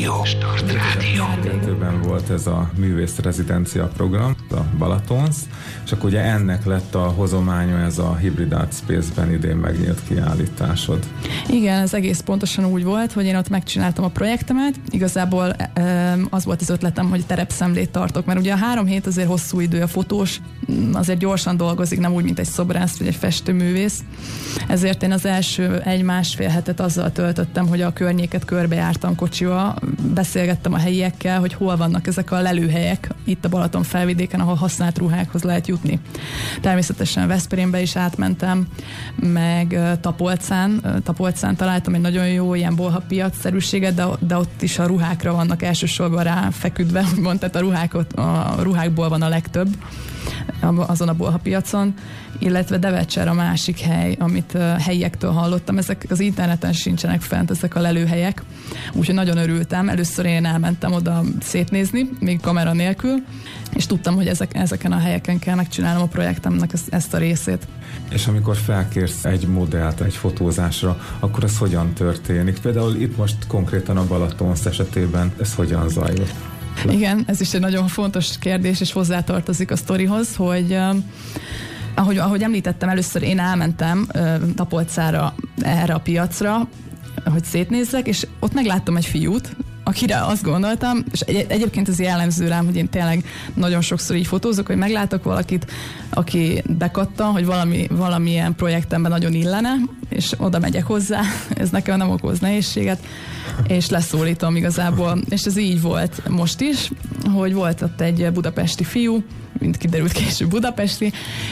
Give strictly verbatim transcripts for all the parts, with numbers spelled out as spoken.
Rádió. Start Rádió. kétezer-kettőben volt ez a művész rezidencia program, a Balatonsz, és akkor ugye ennek lett a hozománya ez a Hybrid Art Space-ben idén megnyílt kiállításod. Igen, ez egész pontosan úgy volt, hogy én ott megcsináltam a projektemet. Igazából az volt az ötletem, hogy terepszemlét tartok, mert ugye a három hét azért hosszú idő, a fotós azért gyorsan dolgozik, nem úgy, mint egy szobrász vagy egy festőművész. Ezért én az első egy-másfél hetet azzal töltöttem, hogy a környéket körbejártam kocsival, beszélgettem a helyiekkel, hogy hol vannak ezek a lelőhelyek itt a Balaton felvidéken, ahol használt ruhákhoz lehet jutni. Természetesen Veszprémbe is átmentem, meg Tapolcán. Tapolcán találtam egy nagyon jó ilyen bolhapiac-szerűséget, de, de ott is a ruhákra vannak elsősorban rá feküdve, úgymond, tehát a, ruhákot, a ruhákból van a legtöbb azon a bolhapiacon, illetve Devecser a másik hely, amit uh, helyiektől hallottam. Ezek az interneten sincsenek fent, ezek a lelőhelyek. Úgyhogy nagyon örültem. Először én elmentem oda szétnézni, még kamera nélkül, és tudtam, hogy ezek, ezeken a helyeken kell megcsinálnom a projektemnek ezt, ezt a részét. És amikor felkérsz egy modellt egy fotózásra, akkor ez hogyan történik? Például itt most konkrétan a Balatonsz esetében ez hogyan zajlott? Igen, ez is egy nagyon fontos kérdés, és hozzátartozik a sztorihoz, hogy uh, ahogy, ahogy említettem, először én elmentem uh, Tapolcára, erre a piacra, hogy szétnézzek, és ott megláttam egy fiút, akire azt gondoltam, és egy, egyébként ez jellemző rám, hogy én tényleg nagyon sokszor így fotózok, hogy meglátok valakit, aki bekattan, hogy valami, valamilyen projektemben nagyon illene, és oda megyek hozzá, ez nekem nem okoz nehézséget, és leszólítom igazából. És ez így volt most is, hogy volt ott egy budapesti fiú, mint kiderült később budapesti,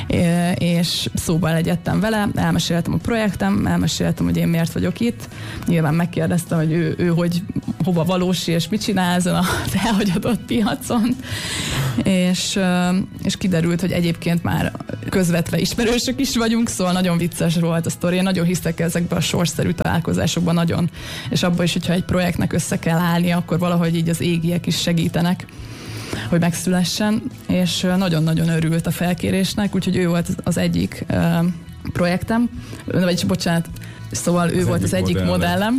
és szóba legyettem vele, elmeséltem a projektem, elmeséltem, hogy én miért vagyok itt. Nyilván megkérdeztem, hogy ő, ő hogy hova valósi, és mit csinál ezen az elhagyatott piacon. És, és kiderült, hogy egyébként már közvetve ismerősök is vagyunk, szóval nagyon vicces volt a sztori. Én nagyon hiszek ezekben a sorsszerű találkozásokban nagyon, és abban is, hogyha egy projektnek össze kell állni, akkor valahogy így az égiek is segítenek, hogy megszülessen, és nagyon-nagyon örült a felkérésnek, úgyhogy ő volt az egyik uh, projektem, vagyis bocsánat, szóval ő az volt egyik az egyik modellem. modellem.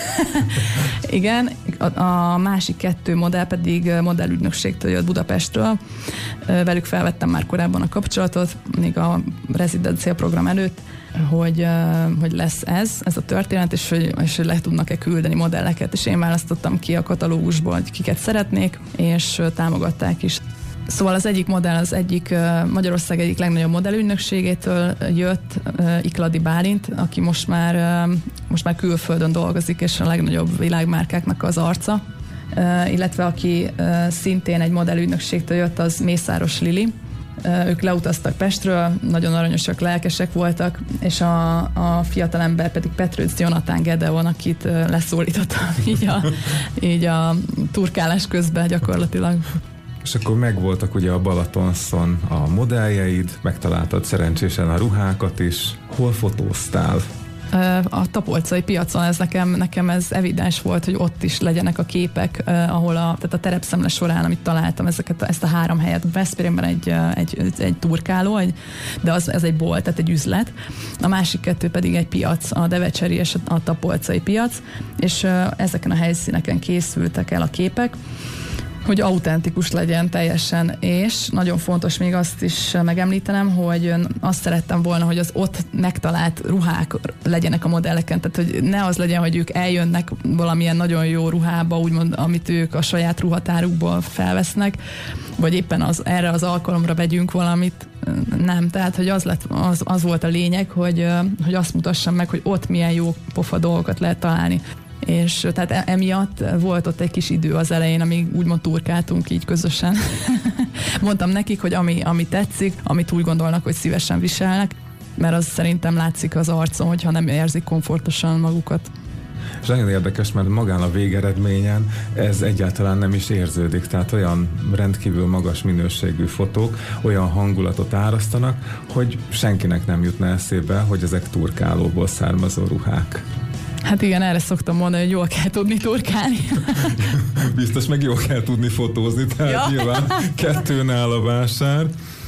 Igen, a, a másik kettő modell pedig modellügynökségtől jött Budapestről. Velük felvettem már korábban a kapcsolatot, még a rezidencia program előtt, hogy, hogy lesz ez, ez a történet, és hogy, és hogy le tudnak-e küldeni modelleket, és én választottam ki a katalógusból, hogy kiket szeretnék, és támogatták is. Szóval az egyik modell, az egyik Magyarország egyik legnagyobb modellügynökségétől jött, Ikladi Bálint, aki most már, most már külföldön dolgozik, és a legnagyobb világmárkáknak az arca, illetve aki szintén egy modellügynökségtől jött, az Mészáros Lili. Ők leutaztak Pestről, nagyon aranyosak, lelkesek voltak, és a, a fiatalember pedig Petrőc Jonatán Gedeon, akit leszólítottam így a, így a turkálás közben gyakorlatilag. És akkor megvoltak ugye a Balatonszon a modelljeid, megtaláltad szerencsésen a ruhákat is. Hol fotóztál? A tapolcai piacon ez nekem, nekem ez evidens volt, hogy ott is legyenek a képek, ahol a, tehát a terepszemle során, amit találtam, ezeket, ezt a három helyet. Veszprémben egy, egy, egy turkáló, egy, de az, ez egy bolt, tehát egy üzlet. A másik kettő pedig egy piac, a devecseri és a tapolcai piac, és ezeken a helyszíneken készültek el a képek, hogy autentikus legyen teljesen, és nagyon fontos még azt is megemlítenem, hogy azt szerettem volna, hogy az ott megtalált ruhák legyenek a modelleken, tehát hogy ne az legyen, hogy ők eljönnek valamilyen nagyon jó ruhába, úgymond, amit ők a saját ruhatárukból felvesznek, vagy éppen az, erre az alkalomra vegyünk valamit, nem, tehát hogy az, lett, az, az volt a lényeg, hogy, hogy azt mutassam meg, hogy ott milyen jó pofa dolgokat lehet találni. És tehát emiatt volt ott egy kis idő az elején, amíg úgymond turkáltunk így közösen. Mondtam nekik, hogy ami, ami tetszik, amit úgy gondolnak, hogy szívesen viselnek, mert az szerintem látszik az arcon, hogyha nem érzik komfortosan magukat. És nagyon érdekes, mert magán a végeredményen ez egyáltalán nem is érződik, tehát olyan rendkívül magas minőségű fotók, olyan hangulatot árasztanak, hogy senkinek nem jutna eszébe, hogy ezek turkálóból származó ruhák. Hát igen, erre szoktam mondani, hogy jól kell tudni turkálni. Biztos meg jól kell tudni fotózni, tehát ja. Nyilván kettőn áll a vásár.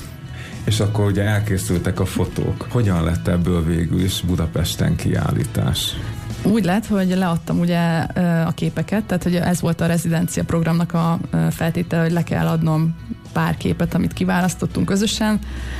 És akkor ugye elkészültek a fotók. Hogyan lett ebből végül is Budapesten kiállítás? Úgy lett, hogy leadtam ugye a képeket, tehát hogy ez volt a rezidencia programnak a feltétele, hogy le kell adnom pár képet, amit kiválasztottunk közösen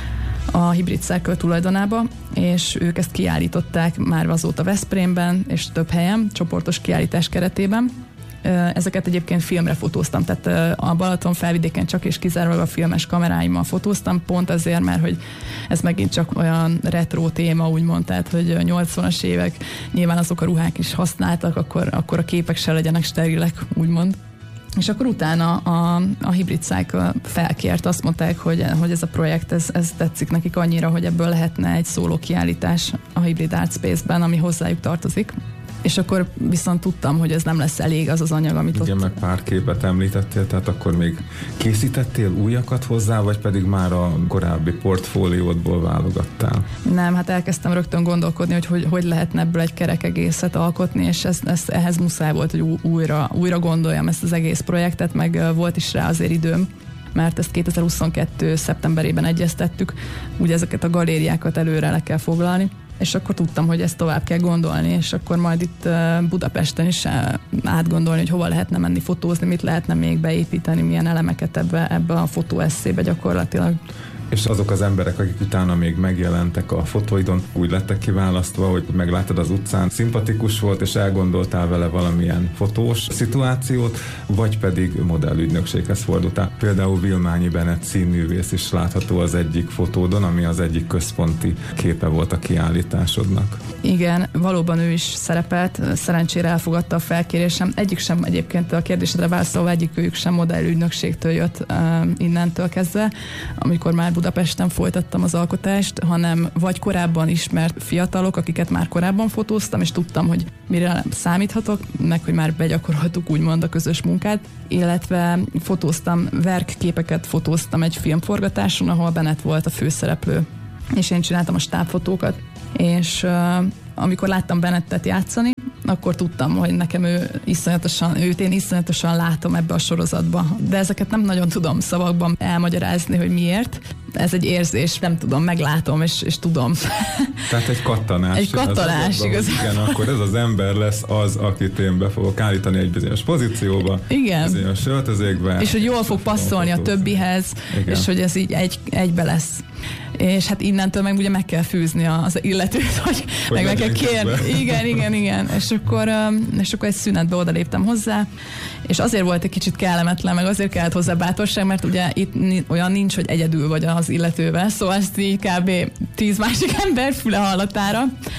a Hybrid Circle tulajdonába, és ők ezt kiállították már azóta Veszprémben, és több helyen, csoportos kiállítás keretében. Ezeket egyébként filmre fotóztam, tehát a Balaton felvidéken csak és kizárólag a filmes kameráimmal fotóztam, pont azért, mert hogy ez megint csak olyan retro téma, úgymond, tehát hogy nyolcvanas évek, nyilván azok a ruhák is használtak, akkor, akkor a képek se legyenek sterilek, úgymond. És akkor utána a, a Hybrid Cycle felkért, azt mondták, hogy, hogy ez a projekt, ez, ez tetszik nekik annyira, hogy ebből lehetne egy szóló kiállítás a Hybrid Art Space-ben, ami hozzájuk tartozik. És akkor viszont tudtam, hogy ez nem lesz elég az az anyag, amit igen, ott... meg pár képet említettél, tehát akkor még készítettél újakat hozzá, vagy pedig már a korábbi portfóliódból válogattál? Nem, hát elkezdtem rögtön gondolkodni, hogy hogy, hogy lehetne ebből egy kerek egészet alkotni, és ez, ez, ehhez muszáj volt, hogy újra, újra gondoljam ezt az egész projektet, meg volt is rá azért időm, mert ezt kétezer-huszonkettő szeptemberében egyeztettük, ugye ezeket a galériákat előre le kell foglalni, és akkor tudtam, hogy ezt tovább kell gondolni, és akkor majd itt Budapesten is átgondolni, hogy hova lehetne menni fotózni, mit lehetne még beépíteni, milyen elemeket ebbe, ebbe a fotóesszébe gyakorlatilag. És azok az emberek, akik utána még megjelentek a fotóidon, úgy lettek kiválasztva, hogy megláttad az utcán, szimpatikus volt, és elgondoltál vele valamilyen fotós szituációt, vagy pedig modellügynökséghez fordultál. Például Vilmányi Bennett színművész is látható az egyik fotódon, ami az egyik központi képe volt a kiállításodnak. Igen, valóban ő is szerepelt, szerencsére elfogadta a felkérésem. Egyik sem egyébként a kérdésedre válaszolva, egyik őjük sem modellügynökségtől jött uh, innentől kezdve, amikor már Budapesten folytattam az alkotást, hanem vagy korábban ismert fiatalok, akiket már korábban fotóztam, és tudtam, hogy mire számíthatok, meg hogy már begyakoroltuk úgymond a közös munkát, illetve fotóztam, verkképeket fotóztam egy filmforgatáson, ahol Bennett volt a főszereplő, és én csináltam a stábfotókat, és uh, amikor láttam Bennettet játszani, akkor tudtam, hogy nekem ő iszonyatosan, őt én iszonyatosan látom ebbe a sorozatba. De ezeket nem nagyon tudom szavakban elmagyarázni, hogy miért. Ez egy érzés, nem tudom, meglátom, és, és tudom. Tehát egy kattanás. Egy kattanás, igaz. Igen, akkor ez az ember lesz az, akit én be fogok állítani egy bizonyos pozícióba. Igen. Bizonyos öltözékbe. És hogy jól fog passzolni a többihez, igen. És hogy ez így egy, egybe lesz. És hát innentől meg ugye meg kell fűzni az illetőt, hogy, hogy meg meg kell kérni. Igen, igen, igen. És akkor, és akkor egy szünetbe odaléptem hozzá, és azért volt egy kicsit kellemetlen, meg azért kellett hozzá bátorság, mert ugye itt olyan nincs, hogy egyedül vagy az illetővel, szóval ezt így kb. tíz másik ember füle hallatára.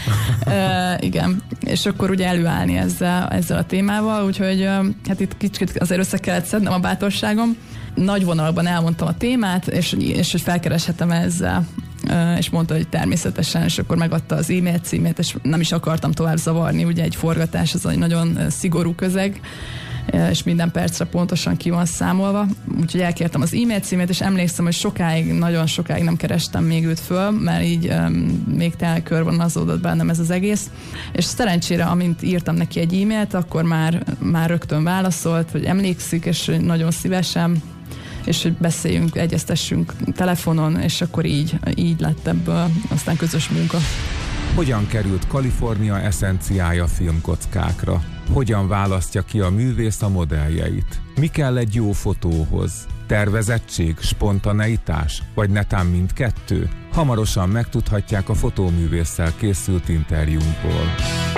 uh, igen. És akkor ugye előállni ezzel, ezzel a témával, úgyhogy hát itt kicsit azért össze kellett szednem a bátorságom. Nagy vonalban elmondtam a témát, és, és hogy felkereshetem ezzel, és mondta, hogy természetesen, és akkor megadta az e-mail címét, és nem is akartam tovább zavarni, ugye egy forgatás, az egy nagyon szigorú közeg, és minden percre pontosan ki van számolva, úgyhogy elkértem az e-mail címét, és emlékszem, hogy sokáig, nagyon sokáig nem kerestem még őt föl, mert így um, még tényleg körvonalazódott bennem ez az egész, és szerencsére, amint írtam neki egy e-mailt, akkor már, már rögtön válaszolt, hogy emlékszik, és nagyon szívesen, és hogy beszéljünk, egyeztessünk telefonon, és akkor így, így lett ebből aztán közös munka. Hogyan került Kalifornia eszenciája filmkockákra? Hogyan választja ki a művész a modelljeit? Mi kell egy jó fotóhoz? Tervezettség, spontaneitás, vagy netán mindkettő? Hamarosan megtudhatják a fotóművésszel készült interjúnkból.